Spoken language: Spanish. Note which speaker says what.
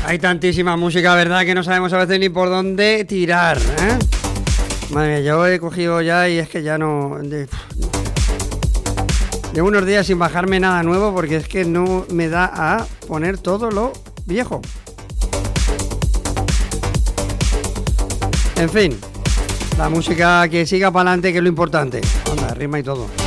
Speaker 1: Hay tantísima música, ¿verdad? Que no sabemos a veces ni por dónde tirar, ¿eh? Madre mía, yo he cogido ya y es que ya no... Llevo unos días sin bajarme nada nuevo porque es que no me da a poner todo lo viejo. En fin, la música que siga para adelante, que es lo importante. Anda, rima y todo.